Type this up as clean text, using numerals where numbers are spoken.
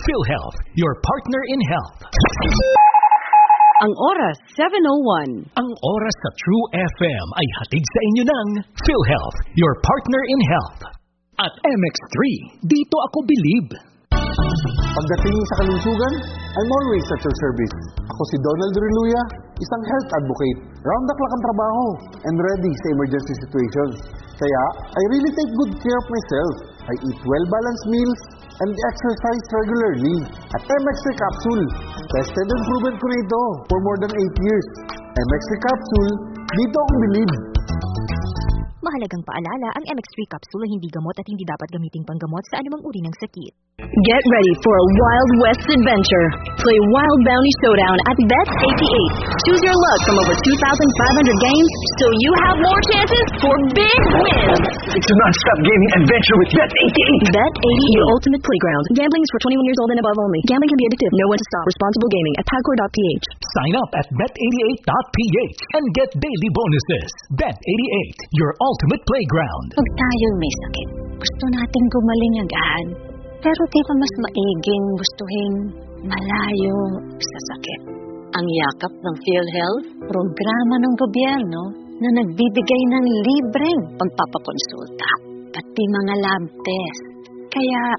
PhilHealth, your partner in health. Ang oras, 7:01. Ang oras sa True FM ay hatid sa inyo ng PhilHealth, your partner in health. At MX3, dito ako believe. Pagdating sa kalusugan, I'm always at your service. Ako si Donald Reluya, isang health advocate. Round the clock ang trabaho and ready sa emergency situations. Kaya, I really take good care of myself. I eat well-balanced meals and exercise regularly. At MX3 Capsule, tested and proven ko na ito for more than 8 years. MX3 Capsule, dito ako believe. Mahalagang paalala, ang MX3 capsule ay hindi gamot at hindi dapat gamiting panggamot sa anumang uri ng sakit. Get ready for a Wild West adventure. Play Wild Bounty Showdown at Bet88. Choose your luck from over 2,500 games so you have more chances for big wins. It's a non-stop gaming adventure with Bet88. Bet88, your ultimate playground. Gambling is for 21 years old and above only. Gambling can be addictive. Know when to stop. Responsible gaming at PAGCOR.ph. Sign up at Bet88.ph and get daily bonuses. Bet88, your ultimate playground. Pag tayo'y may sakit, gusto nating gumaling agad. Pero di ba mas maiging gustuhin malayo sa sakit? Ang yakap ng PhilHealth, programa ng gobyerno na nagbibigay ng libreng pagpapakonsulta, pati mga lab test. Kaya